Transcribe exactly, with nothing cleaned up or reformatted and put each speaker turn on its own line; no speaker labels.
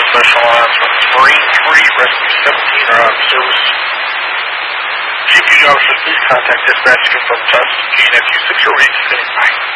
Special announcement. Marine three, Rescue seventeen are out of service. Chief Duty Officer, please contact dispatch to confirm tasks G N F U six or eight. Bye.